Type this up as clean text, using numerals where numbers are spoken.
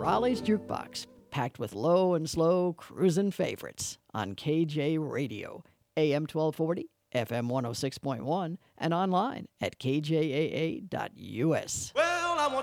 Raleigh's Jukebox, packed with low and slow cruising favorites on KJ Radio, AM 1240, FM 106.1, and online at kjaa.us. Well,